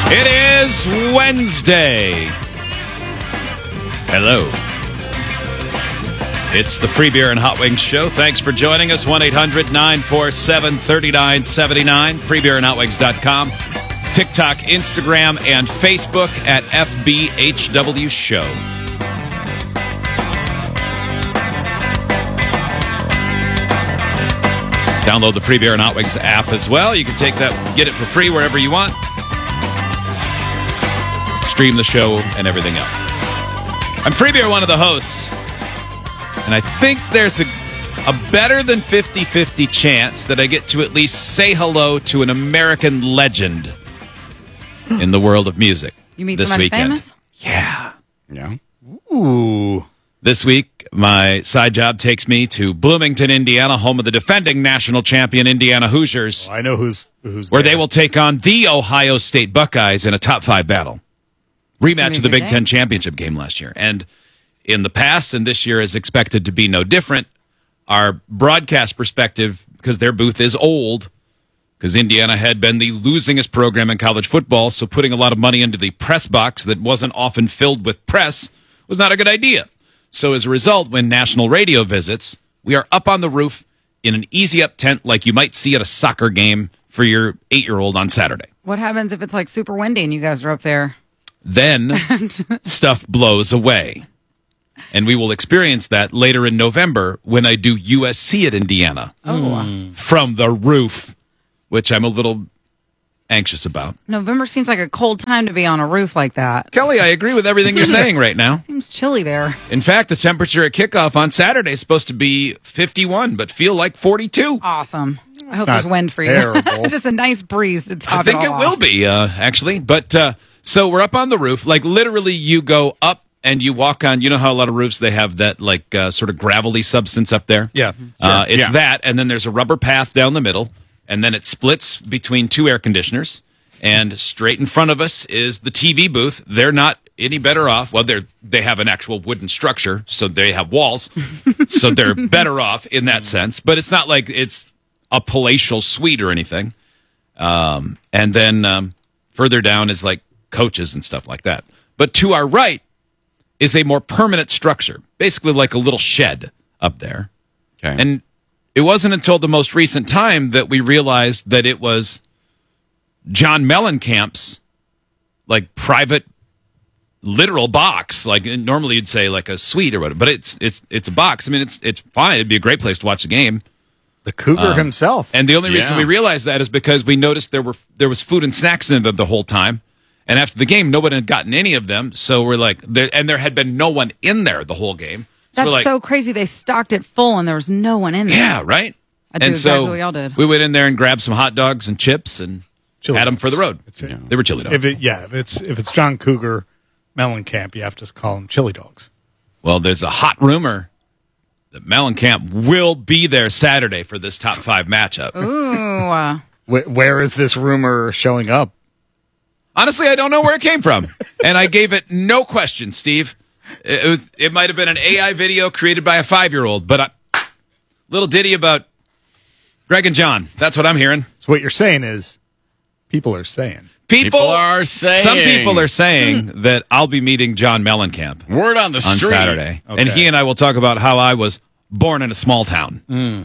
It is Wednesday. Hello. It's the Free Beer and Hot Wings Show. Thanks for joining us. 1-800-947-3979. FreeBeerandHotWings.com. TikTok, Instagram, and Facebook at FBHW Show. Download the Free Beer and Hot Wings app as well. You can take that, get it for free wherever you want. Stream the show and everything else. I'm Free Beer, one of the hosts. And I think there's a better than 50-50 chance that I get to at least say hello to an American legend in the world of music. You meet this somebody weekend. famous? Yeah. Ooh. This week, my side job takes me to Bloomington, Indiana, home of the defending national champion Indiana Hoosiers, I know who's where they will take on the Ohio State Buckeyes in a top 5 battle. Rematch of the Big Ten championship game last year. And in the past, and this year is expected to be no different, our broadcast perspective, because their booth is old, because Indiana had been the losingest program in college football, so putting a lot of money into the press box that wasn't often filled with press was not a good idea. So as a result, when national radio visits, we are up on the roof in an easy-up tent like you might see at a soccer game for your 8-year-old on Saturday. What happens if it's like super windy and you guys are up there? Then stuff blows away. And we will experience that later in November when I do USC at Indiana. From the roof, which I'm a little anxious about. November seems like a cold time to be on a roof like that. Kelly, I agree with everything you're saying right now. Seems chilly there. In fact, the temperature at kickoff on Saturday is supposed to be 51, but feel like 42. Awesome. I hope not there's wind for you. terrible. Just a nice breeze to top I think it it all will off. be, actually. But so we're up on the roof. Like literally you go up and you walk on, you know how a lot of roofs, they have that like sort of gravelly substance up there? Yeah. It's that, and then there's a rubber path down the middle, and then it splits between 2 air conditioners, and straight in front of us is the TV booth. They're not any better off. Well, they have an actual wooden structure, so they have walls, so they're better off in that sense, but it's not like it's a palatial suite or anything. And then further down is like coaches and stuff like that. But to our right is a more permanent structure, basically like a little shed up there. Okay. And it wasn't until the most recent time that we realized that it was John Mellencamp's like private literal box. Like normally you'd say like a suite or whatever, but it's a box. I mean, it's fine. It'd be a great place to watch the game. The Cougar himself. And the only reason Yeah. we realized that is because we noticed there was food and snacks in it the whole time. And after the game, nobody had gotten any of them. So we're like, there had been no one in there the whole game. So That's we're like, so crazy. They stocked it full and there was no one in there. yeah, right? I do and exactly so what y'all did. we went in there and grabbed some hot dogs and chips and Chili had them dogs. for the road. That's it. They were chili dogs. If it's John Cougar Mellencamp, you have to call them chili dogs. Well, there's a hot rumor that Mellencamp will be there Saturday for this top 5 matchup. Ooh. Where is this rumor showing up? Honestly, I don't know where it came from. And I gave it no question, Steve. It might have been an AI video created by a 5-year-old, but little ditty about Greg and John. That's what I'm hearing. So what you're saying is, people are saying. People are saying. Some people are saying that I'll be meeting John Mellencamp Word on the on street. Saturday. Okay. And he and I will talk about how I was born in a small town.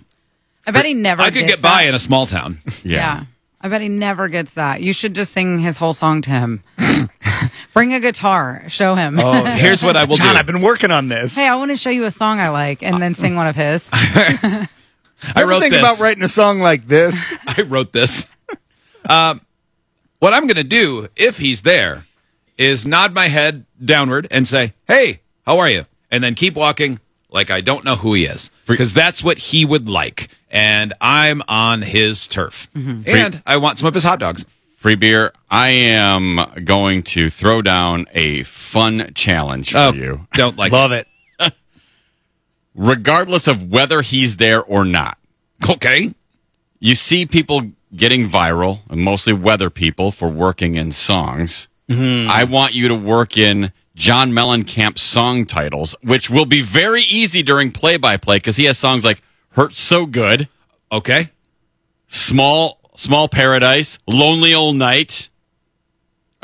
I bet he never I could gets get by that. in a small town. Yeah. I bet he never gets that. You should just sing his whole song to him. Bring a guitar. Show him. Here's what I will John, do. I've been working on this. Hey, I want to show you a song I like, and then sing one of his. I wrote think this. about writing a song like this. I wrote this. What I'm going to do, if he's there, is nod my head downward and say, "Hey, how are you?" And then keep walking like I don't know who he is. Because that's what he would like. And I'm on his turf. And I want some of his hot dogs. Free beer. I am going to throw down a fun challenge for you. Don't like Love it. Regardless of whether he's there or not. Okay. You see people getting viral, and mostly weather people, for working in songs. I want you to work in John Mellencamp's song titles, which will be very easy during play-by-play because he has songs like Hurt So Good, Okay. Small Paradise, Lonely Old Night,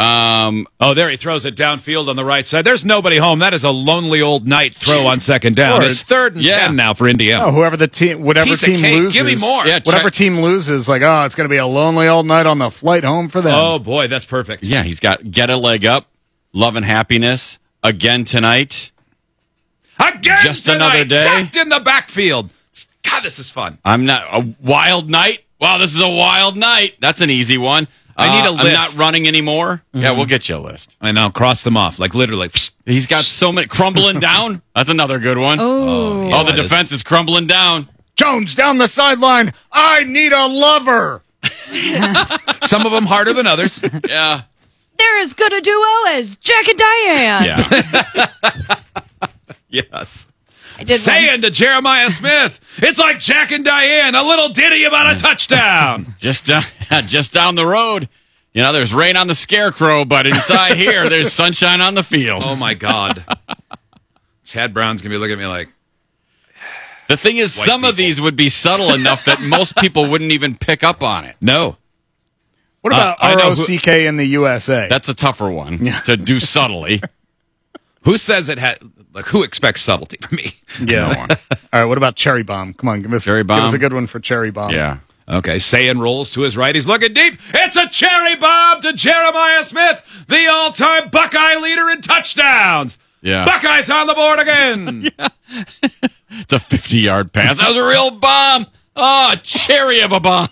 Oh, there he throws it downfield on the right side. There's nobody home. That is a lonely old night throw on second down. Sure. It's 3rd and 10 now for Indiana. Oh, whatever team Piece of cake. loses, Give me more. Yeah, whatever team loses, like, oh, it's going to be a lonely old night on the flight home for them. Oh, boy, that's perfect. Yeah, he's got Get a Leg Up, Love and Happiness, again tonight. Again Just tonight, another day. sacked in the backfield. God, this is fun. I'm not a wild night. Wow, this is a wild night. That's an easy one. I need a list. I'm not running anymore. Yeah, we'll get you a list. I know, cross them off, like literally. He's got so many crumbling down. That's another good one. Oh, yeah. Oh, the that is- defense is crumbling down. Jones down the sideline. I need a lover. Some of them harder than others. Yeah. they're as good a duo as Jack and Diane. Yeah. Yes. I did one. Saying to Jeremiah Smith, it's like Jack and Diane, a little ditty about a touchdown. just down the road. You know, there's rain on the scarecrow, but inside here, there's sunshine on the field. Oh, my God. Chad Brown's going to be looking at me like, The thing is, White some of people. these would be subtle enough that most people wouldn't even pick up on it. no. What about I know who- ROCK in the USA? That's a tougher one to do subtly. Who says it had, like, who expects subtlety from me? yeah. All right, what about Cherry Bomb? Come on, give us Cherry Give us Bomb? a good one for Cherry Bomb. Yeah. Okay, Sayin rolls to his right. He's looking deep. It's a cherry bomb to Jeremiah Smith, the all-time Buckeye leader in touchdowns. Yeah. Buckeyes on the board again. It's a 50-yard pass. That was a real bomb. Oh, a cherry of a bomb.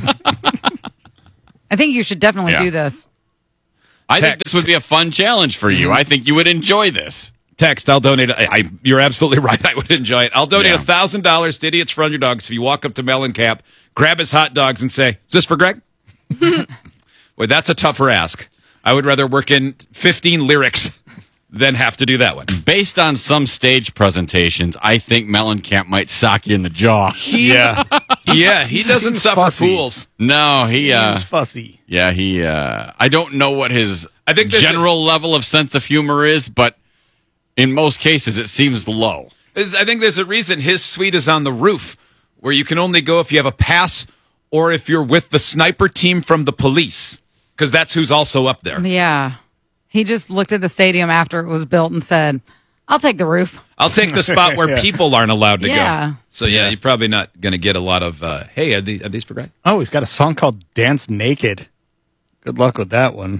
I think you should definitely Yeah. do this. I think this would be a fun challenge for you. I think you would enjoy this. Text, I'll donate. You're absolutely right. I would enjoy it. I'll donate Yeah. $1,000 to Idiots for Underdogs if you walk up to Mellencamp, grab his hot dogs, and say, is this for Greg? Boy, that's a tougher ask. I would rather work in 15 lyrics than have to do that one. Based on some stage presentations, I think Mellencamp might sock you in the jaw. Yeah. Yeah, he doesn't Seems suffer fussy. fools. No, he Seems fussy. yeah, he I don't know what his I think there's general level of sense of humor is, but in most cases it seems low. I think there's a reason his suite is on the roof, where you can only go if you have a pass or if you're with the sniper team from the police, because that's who's also up there. Yeah. He just looked at the stadium after it was built and said, I'll take the roof. I'll take the spot where Yeah. people aren't allowed to Yeah. go. So, yeah, you're probably not going to get a lot of, hey, are these for Greg? Oh, he's got a song called Dance Naked. Good luck with that one.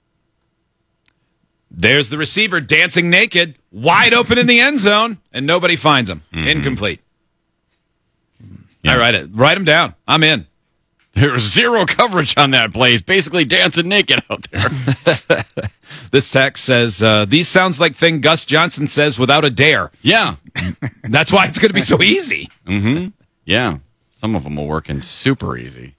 There's the receiver dancing naked, wide open in the end zone, and nobody finds him. Incomplete. Yeah. I write him down. I'm in. There's zero coverage on that play. He's basically dancing naked out there. This text says, these sounds like thing Gus Johnson says without a dare. Yeah. That's why it's going to be so easy. Yeah. Some of them will work in super easy.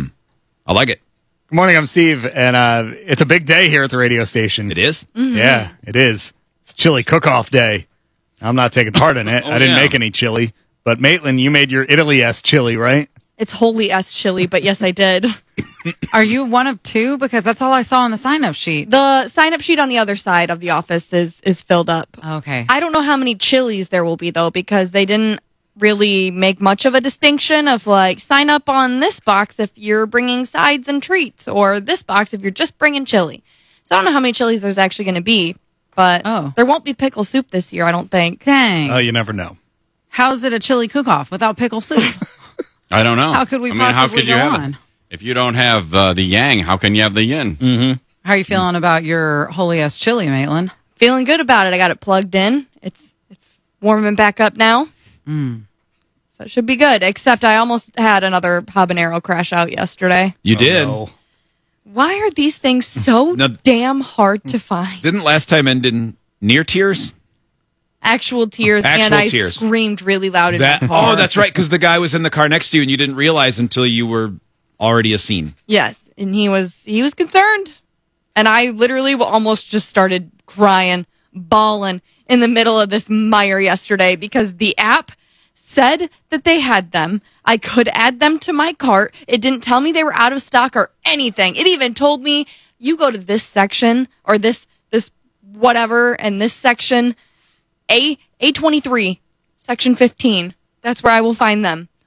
I like it. Good morning, I'm Steve, and it's a big day here at the radio station. It is? Yeah, it is. It's chili cook-off day. I'm not taking part in it. Oh, I didn't yeah. make any chili. But Maitland, you made your Italy-esque chili, right? It's holy S chili, but yes, I did. Are you one of two? Because that's all I saw on the sign-up sheet. The sign-up sheet on the other side of the office is filled up. Okay. I don't know how many chilies there will be, though, because they didn't really make much of a distinction of, like, sign up on this box if you're bringing sides and treats, or this box if you're just bringing chili. So I don't know how many chilies there's actually going to be, but there won't be pickle soup this year, I don't think. Dang. Oh, you never know. How's it a chili cook-off without pickle soup? I don't know. How could we how possibly could you go have on? it? If you don't have the yang, how can you have the yin? How are you feeling about your holy-ass chili, Maitland? Feeling good about it. I got it plugged in. It's warming back up now. So it should be good, except I almost had another habanero crash out yesterday. You did. No. Why are these things so No. damn hard to find? Didn't last time end in near tears? Actual tears, and Actual I tears. screamed really loud in my car. Oh, that's right, because the guy was in the car next to you and you didn't realize until you were already a scene. Yes, and he was concerned, and I literally almost just started crying, bawling in the middle of this mire yesterday because the app said that they had them. I could add them to my cart. It didn't tell me they were out of stock or anything. It even told me you go to this section or this whatever and this section A23 section 15. That's where I will find them.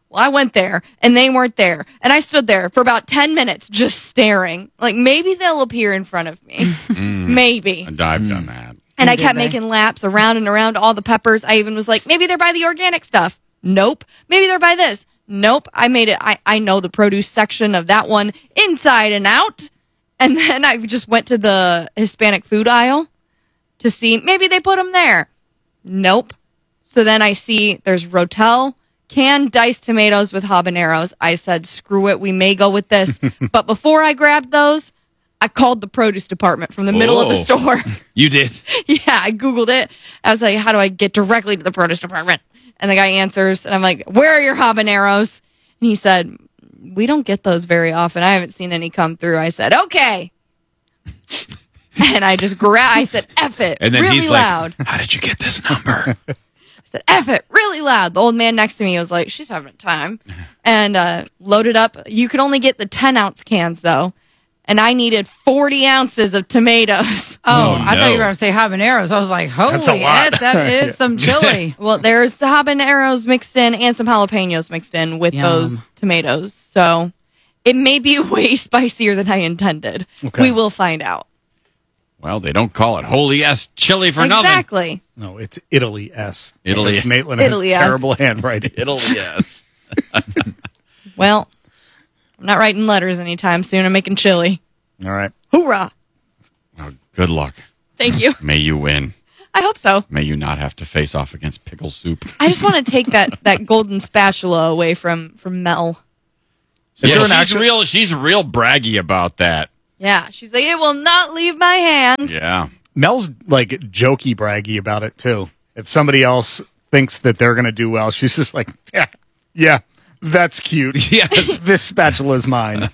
Well, I went there and they weren't there. And I stood there for about 10 minutes just staring. Like, maybe they'll appear in front of me. Maybe. And I've done that. And I Did kept they? making laps around and around all the peppers. I even was like, maybe they're by the organic stuff. Nope. Maybe they're by this. Nope. I made it. I know the produce section of that one inside and out. And then I just went to the Hispanic food aisle to see maybe they put them there. Nope. So then I see there's Rotel canned diced tomatoes with habaneros. I said, screw it. We may go with this. But before I grabbed those, I called the produce department from the middle of the Oh. store. You did. Yeah, I Googled it. I was like, how do I get directly to the produce department? And the guy answers, and I'm like, where are your habaneros? And he said, we don't get those very often. I haven't seen any come through. I said, okay. And I just I said, F it, And then really he's loud. like, how did you get this number? I said, F it, really loud. The old man next to me was like, she's having a time. And loaded up. You could only get the 10-ounce cans, though. And I needed 40 ounces of tomatoes. Oh, I thought you were no. going to say habaneros. I was like, holy That's a lot. yes, that is some chili. Well, there's the habaneros mixed in and some jalapenos mixed in with Yum. those tomatoes. So it may be way spicier than I intended. Okay. We will find out. Well, they don't call it holy S chili for nothing. Exactly. No, it's Italy S. Italy. Because Maitland has Italy S. terrible handwriting. Italy S. Well, I'm not writing letters anytime soon. I'm making chili. All right. Hoorah. Well, good luck. Thank you. May you win. I hope so. May you not have to face off against pickle soup. I just want to take that golden spatula away from Mel. Is Yeah, there an actual- she's real braggy about that. Yeah. She's like, it will not leave my hands. Yeah. Mel's like jokey braggy about it too. If somebody else thinks that they're going to do well, she's just like, yeah, that's cute. Yes. This spatula is mine.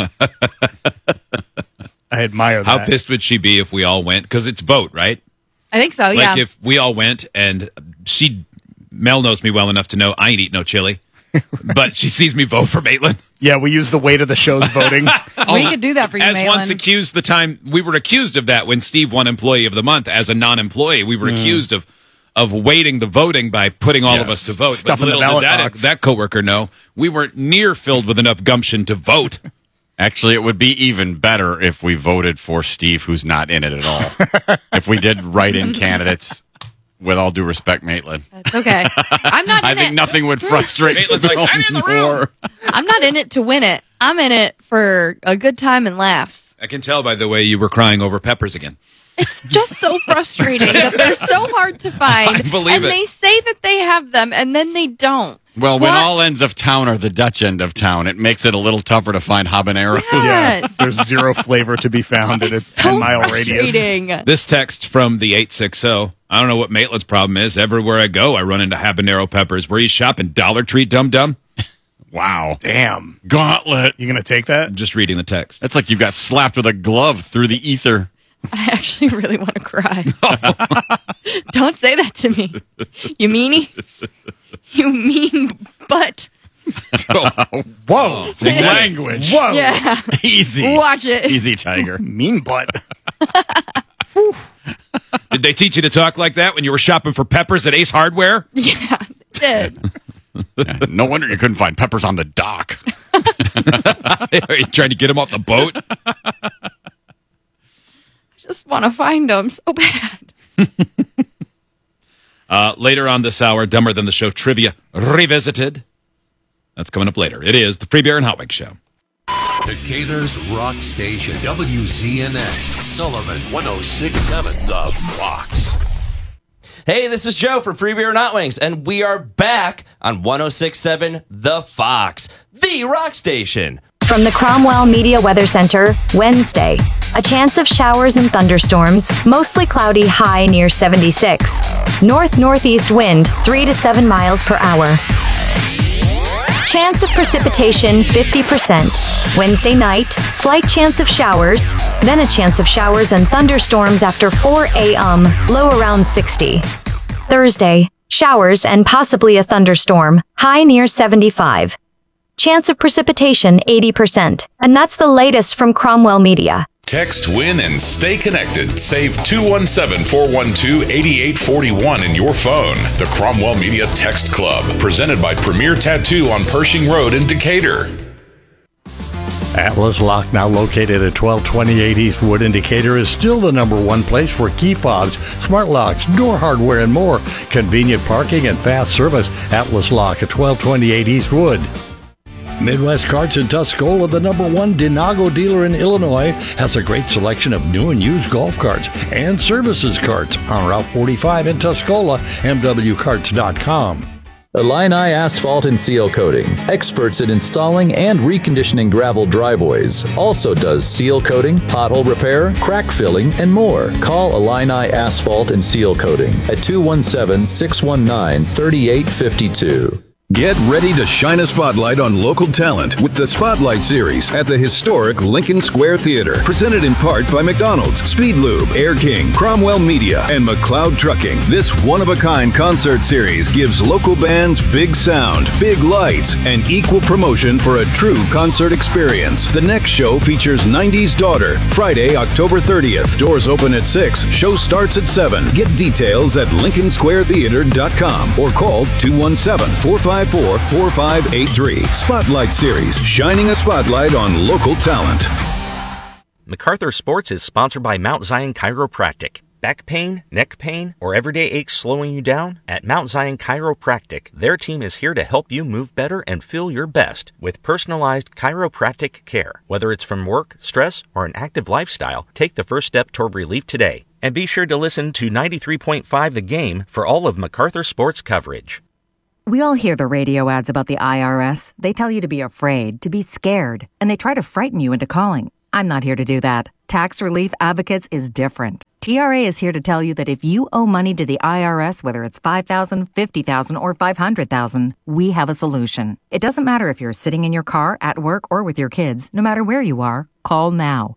I admire that. How pissed would she be if we all went? Because it's vote, right? I think so, yeah. Like if we all went and Mel knows me well enough to know I ain't eat no chili, but she sees me vote for Maitland. Yeah, we use the weight of the show's voting. We could do that for you, As Maitland. once accused we were accused of that when Steve won Employee of the Month as a non-employee. We were accused of weighting the voting by putting all of us to vote. Stuff but in the little ballot did box. that coworker know we weren't near filled with enough gumption to vote. Actually, it would be even better if we voted for Steve, who's not in it at all. If we did write-in candidates, with all due respect, Maitland. It's okay. I'm not in I think it. nothing would frustrate Maitland's like, I'm in the room. more. I'm not in it to win it. I'm in it for a good time and laughs. I can tell by the way you were crying over peppers again. It's just so frustrating that they're so hard to find. I believe and it. they say that they have them, and then they don't. Well, when What? all ends of town are the Dutch end of town, it makes it a little tougher to find habaneros. Yes. There's zero flavor to be found in its It's so 10-mile radius. frustrating. This text from the 860. I don't know what Maitland's problem is. Everywhere I go, I run into habanero peppers. Where you shopping? Dollar Tree, dum-dum? Wow. Damn. Gauntlet. You going to take that? I'm just reading the text. That's like you got slapped with a glove through the ether. I actually really want to cry. Don't say that to me. You meanie? You mean butt. Whoa. Language. Whoa. Yeah. Easy. Watch it. Easy, Tiger. Mean butt. Did they teach you to talk like that when you were shopping for peppers at Ace Hardware? Yeah. It did. Yeah, no wonder you couldn't find peppers on the dock. Are you trying to get them off the boat? I just want to find them so bad. Later on this hour, Dumber Than the Show Trivia Revisited. That's coming up later. It is the Free Beer and Hot Wings Show. Decatur's Rock Station, WZNX, Sullivan 106.7 The Fox. Hey, this is Joe from Free Beer and Hot Wings, and we are back on 106.7 The Fox, the rock station. From the Cromwell Media Weather Center, Wednesday. A chance of showers and thunderstorms, mostly cloudy, high near 76. North-northeast wind, 3 to 7 miles per hour. Chance of precipitation, 50%. Wednesday night, slight chance of showers, then a chance of showers and thunderstorms after 4 a.m., low around 60. Thursday, showers and possibly a thunderstorm, high near 75. Chance of precipitation, 80%. And that's the latest from Cromwell Media. Text, win, and stay connected. Save 217-412-8841 in your phone. The Cromwell Media Text Club, presented by Premier Tattoo on Pershing Road in Decatur. Atlas Lock, now located at 1228 Eastwood in Decatur, is still the #1 place for key fobs, smart locks, door hardware, and more. Convenient parking and fast service. Atlas Lock at 1228 Eastwood. Midwest Carts in Tuscola, the #1 Denago dealer in Illinois, has a great selection of new and used golf carts and services carts on Route 45 in Tuscola, mwcarts.com. Illini Asphalt and Seal Coating, experts in installing and reconditioning gravel driveways. Also does seal coating, pothole repair, crack filling, and more. Call Illini Asphalt and Seal Coating at 217-619-3852. Get ready to shine a spotlight on local talent with the Spotlight Series at the historic Lincoln Square Theater. Presented in part by McDonald's, Speed Lube, Air King, Cromwell Media, and McLeod Trucking. This one-of-a-kind concert series gives local bands big sound, big lights, and equal promotion for a true concert experience. The next show features 90s Daughter, Friday, October 30th. Doors open at 6. Show starts at 7. Get details at LincolnSquareTheater.com or call 217-454-4583. Spotlight Series, shining a spotlight on local talent. MacArthur Sports is sponsored by Mount Zion Chiropractic. Back pain, neck pain, or everyday aches slowing you down? At Mount Zion Chiropractic, their team is here to help you move better and feel your best with personalized chiropractic care. Whether it's from work, stress, or an active lifestyle, take the first step toward relief today. And be sure to listen to 93.5 The Game for all of MacArthur Sports coverage. We all hear the radio ads about the IRS. They tell you to be afraid, to be scared, and they try to frighten you into calling. I'm not here to do that. Tax Relief Advocates is different. TRA is here to tell you that if you owe money to the IRS, whether it's $5,000, $50,000, or $500,000, we have a solution. It doesn't matter if you're sitting in your car, at work, or with your kids. No matter where you are, call now.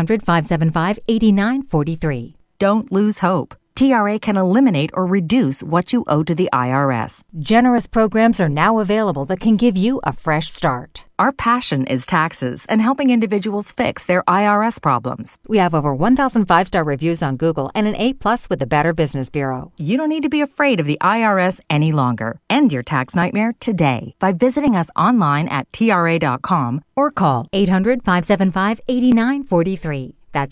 800-575-8943. Don't lose hope. TRA can eliminate or reduce what you owe to the IRS. Generous programs are now available that can give you a fresh start. Our passion is taxes and helping individuals fix their IRS problems. We have over 1,000 5-star reviews on Google and an A+ with the Better Business Bureau. You don't need to be afraid of the IRS any longer. End your tax nightmare today by visiting us online at TRA.com or call 800-575-8943. That's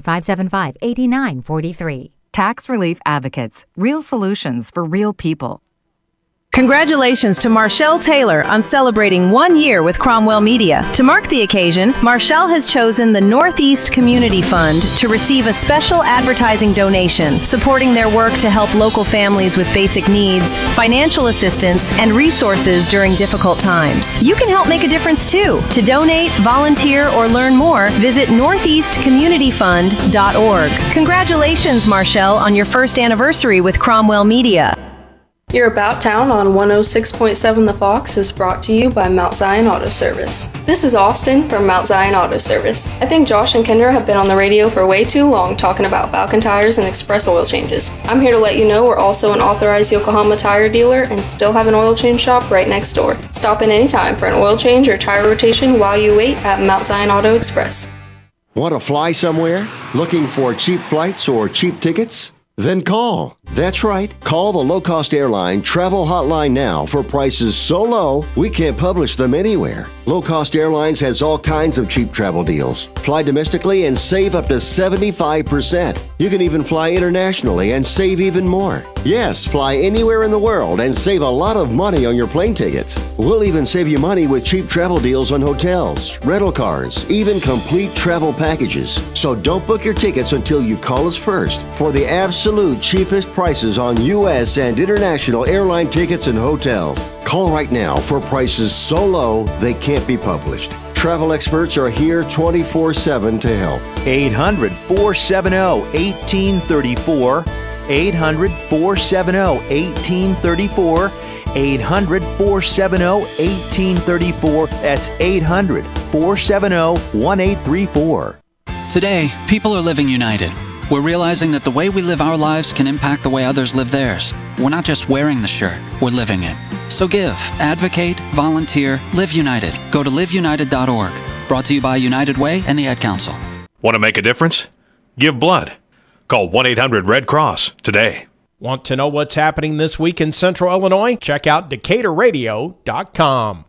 800-575-8943. Tax Relief Advocates. Real solutions for real people. Congratulations to Marshall Taylor on celebrating 1 year with Cromwell Media. To mark the occasion, Marshall has chosen the Northeast Community Fund to receive a special advertising donation, supporting their work to help local families with basic needs, financial assistance, and resources during difficult times. You can help make a difference too. To donate, volunteer, or learn more, visit northeastcommunityfund.org. Congratulations, Marshall, on your first anniversary with Cromwell Media. Your About Town on 106.7 The Fox is brought to you by Mount Zion Auto Service. This is Austin from Mount Zion Auto Service. I think Josh and Kendra have been on the radio for way too long talking about Falcon tires and express oil changes. I'm here to let you know we're also an authorized Yokohama tire dealer and still have an oil change shop right next door. Stop in anytime for an oil change or tire rotation while you wait at Mount Zion Auto Express. Want to fly somewhere? Looking for cheap flights or cheap tickets? Then call. That's right. Call the low-cost airline travel hotline now for prices so low we can't publish them anywhere. Low Cost Airlines has all kinds of cheap travel deals. Fly domestically and save up to 75%. You can even fly internationally and save even more. Yes, fly anywhere in the world and save a lot of money on your plane tickets. We'll even save you money with cheap travel deals on hotels, rental cars, even complete travel packages. So don't book your tickets until you call us first for the absolute cheapest prices on U.S. and international airline tickets and hotels. Call right now for prices so low they can't be published. Travel experts are here 24/7 to help. 800-470-1834. 800-470-1834. 800-470-1834. That's 800-470-1834. Today, people are living united. We're realizing that the way we live our lives can impact the way others live theirs. We're not just wearing the shirt, we're living it. So give, advocate, volunteer, live united. Go to liveunited.org. Brought to you by United Way and the Ad Council. Want to make a difference? Give blood. Call 1-800-RED CROSS today. Want to know what's happening this week in Central Illinois? Check out DecaturRadio.com.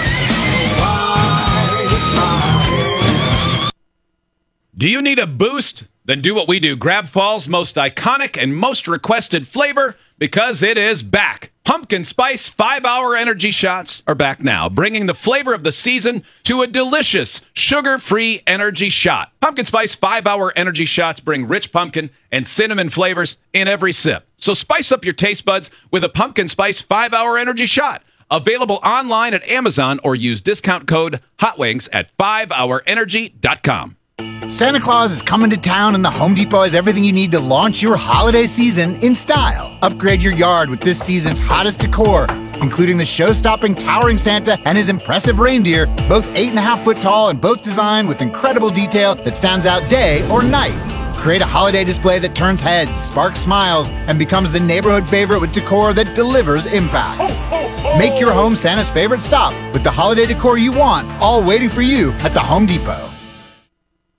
Do you need a boost? Then do what we do. Grab fall's most iconic and most requested flavor because it is back. Pumpkin Spice 5-Hour Energy Shots are back now, bringing the flavor of the season to a delicious, sugar-free energy shot. Pumpkin Spice 5-Hour Energy Shots bring rich pumpkin and cinnamon flavors in every sip. So spice up your taste buds with a Pumpkin Spice 5-Hour Energy Shot. Available online at Amazon or use discount code HOTWINGS at 5hourenergy.com. Santa Claus is coming to town, and the Home Depot has everything you need to launch your holiday season in style. Upgrade your yard with this season's hottest decor, including the show-stopping towering Santa and his impressive reindeer, both 8.5 foot tall and both designed with incredible detail that stands out day or night. Create a holiday display that turns heads, sparks smiles, and becomes the neighborhood favorite with decor that delivers impact. Make your home Santa's favorite stop with the holiday decor you want, all waiting for you at the Home Depot.